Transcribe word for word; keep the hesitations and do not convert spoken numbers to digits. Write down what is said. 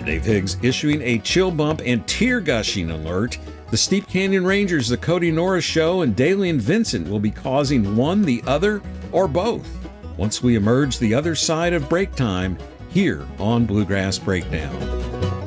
Dave Higgs issuing a chill bump and tear gushing alert. The Steep Canyon Rangers, the Cody Norris Show, and Daly and Vincent will be causing one, the other, or both once we emerge the other side of break time here on Bluegrass Breakdown.